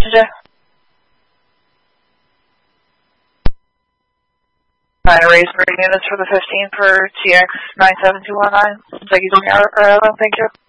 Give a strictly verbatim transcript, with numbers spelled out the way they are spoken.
today? Nine raise for units for the fifteenth for T X nine seven two one nine. Thank you, thank you.